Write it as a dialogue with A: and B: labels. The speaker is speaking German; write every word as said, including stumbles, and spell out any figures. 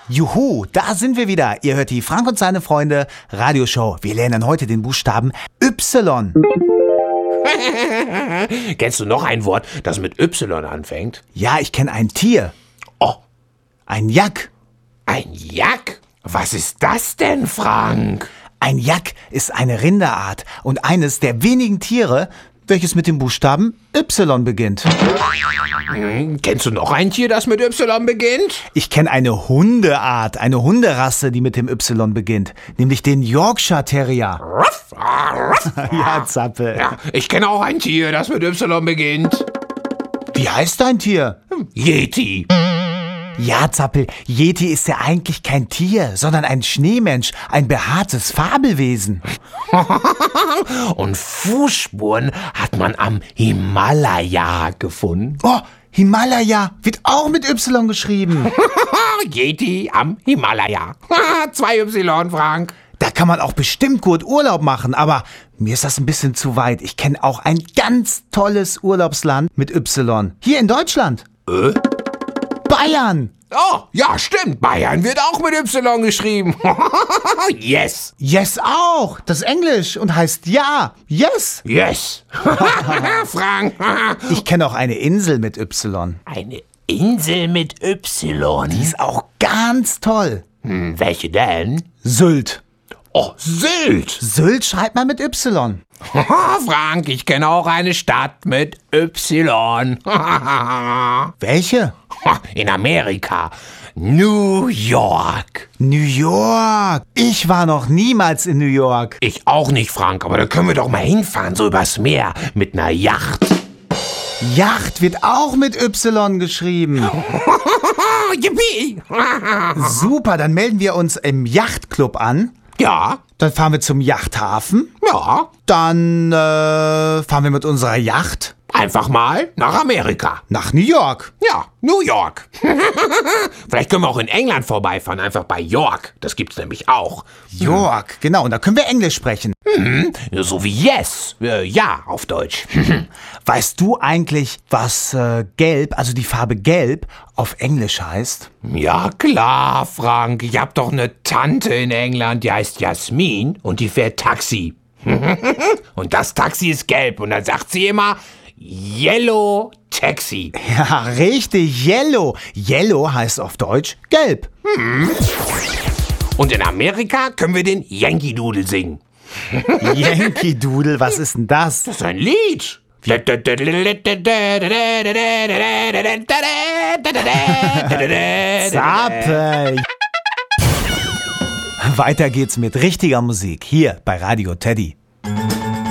A: Juhu, da sind wir wieder. Ihr hört die Frank und seine Freunde Radioshow. Wir lernen heute den Buchstaben Y.
B: Kennst du noch ein Wort, das mit Y anfängt?
A: Ja, ich kenne ein Tier.
B: Oh,
A: Ein Jack.
B: ein Jack? Was ist das denn, Frank?
A: Ein Jack ist eine Rinderart und eines der wenigen Tiere, welches mit dem Buchstaben Y beginnt.
B: Hm, kennst du noch ein Tier, das mit Y beginnt?
A: Ich kenne eine Hundeart, eine Hunderasse, die mit dem Y beginnt, nämlich den Yorkshire Terrier. Ja, Zappel.
B: Ja, ich kenne auch ein Tier, das mit Y beginnt.
A: Wie heißt dein Tier?
B: Yeti.
A: Ja, Zappel, Yeti ist ja eigentlich kein Tier, sondern ein Schneemensch, ein behaartes Fabelwesen.
B: Und Fußspuren hat man am Himalaya gefunden.
A: Oh, Himalaya wird auch mit Y geschrieben.
B: Yeti am Himalaya. Zwei Y, Frank.
A: Da kann man auch bestimmt gut Urlaub machen, aber mir ist das ein bisschen zu weit. Ich kenne auch ein ganz tolles Urlaubsland mit Y. Hier in Deutschland.
B: Äh?
A: Bayern.
B: Oh, ja, stimmt. Bayern wird auch mit Y geschrieben. Yes.
A: Yes auch. Das ist Englisch und heißt ja. Yes.
B: Yes. Frank.
A: Ich kenne auch eine Insel mit Y.
B: Eine Insel mit Y.
A: Die ist auch ganz toll.
B: Hm, welche denn?
A: Sylt.
B: Oh, Sylt.
A: Sylt schreibt man mit Y.
B: Frank, ich kenne auch eine Stadt mit Y.
A: Welche?
B: In Amerika. New York.
A: New York. Ich war noch niemals in New York.
B: Ich auch nicht, Frank, aber da können wir doch mal hinfahren, so übers Meer, mit einer Yacht.
A: Yacht wird auch mit Y geschrieben.
B: Yippie.
A: Super, dann melden wir uns im Yachtclub an.
B: Ja,
A: Dann fahren wir zum Yachthafen.
B: ja.
A: Dann äh, fahren wir mit unserer Yacht
B: Einfach mal nach Amerika.
A: nach New York.
B: Ja, New York. Vielleicht können wir auch in England vorbeifahren, einfach bei York. Das gibt's nämlich auch.
A: York, genau. Und da können wir Englisch sprechen.
B: So wie Yes. Äh, ja, auf Deutsch.
A: Weißt du eigentlich, was äh, Gelb, also die Farbe Gelb, auf Englisch heißt?
B: Ja, klar, Frank. Ich hab doch eine Tante in England, die heißt Jasmin und die fährt Taxi. Und das Taxi ist gelb und dann sagt sie immer Yellow Taxi.
A: Ja, richtig. Yellow. Yellow heißt auf Deutsch Gelb.
B: Und in Amerika können wir den Yankee Doodle singen.
A: Yankee Doodle, was ist denn das?
B: Das ist ein Lied.
A: Zappel. Weiter geht's mit richtiger Musik hier bei Radio Teddy.